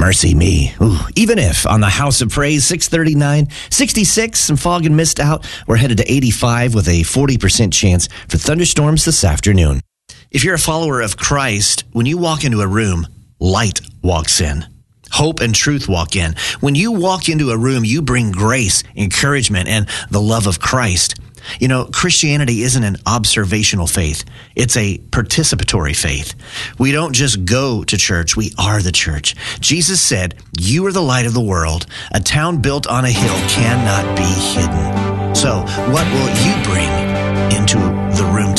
mercy me. Ooh, even if on the House of Praise, 639, 66, some fog and mist out, we're headed to 85 with a 40% chance for thunderstorms this afternoon. If you're a follower of Christ, when you walk into a room, light walks in. Hope and truth walk in. When you walk into a room, you bring grace, encouragement, and the love of Christ. You know, Christianity isn't an observational faith. It's a participatory faith. We don't just go to church. We are the church. Jesus said, "You are the light of the world. A town built on a hill cannot be hidden." So what will you bring into the room